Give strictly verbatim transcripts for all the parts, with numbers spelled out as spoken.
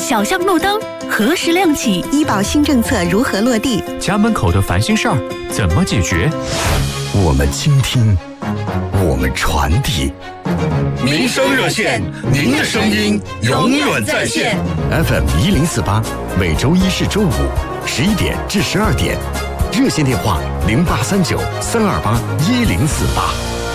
小巷路灯何时亮起？ 医保新政策如何落地？ 家门口的烦心事儿怎么解决？ 我们倾听，我们传递。 民生热线，您的声音永远在线。 F M 一零四八，每周一至周五十一点至十二点，热线电话零八三九三二八一零四八。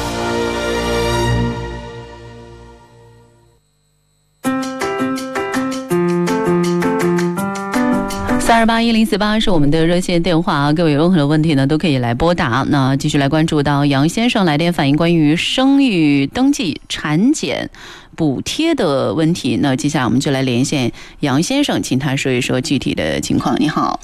三二八一零四八是我们的热线电话啊，各位有任何的问题呢，都可以来拨打。那继续来关注到杨先生来电反映关于生育登记、产检补贴的问题。那接下来我们就来连线杨先生，请他说一说具体的情况。你好。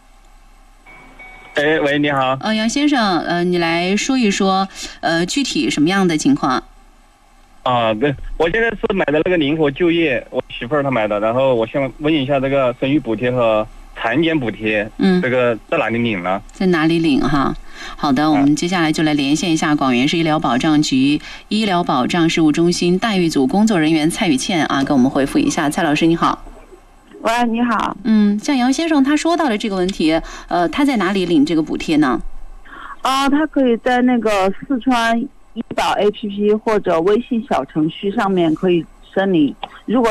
哎，喂，你好。 呃，杨先生，呃，你来说一说，呃，具体什么样的情况？ 啊，对，我现在是买的那个灵活就业，我媳妇儿她买的，然后我想问一下这个生育补贴和产检补贴， 嗯， 这个在哪里领呢？ 在哪里领哈？好的，我们接下来就来连线一下广元市医疗保障局医疗保障事务中心待遇组工作人员蔡宇倩啊，跟我们回复一下。蔡老师你好。 喂，你好。 嗯，像杨先生他说到的这个问题，呃，他在哪里领这个补贴呢？ 啊，他可以在那个四川医保 A P P 或者微信小程序上面可以申领。如果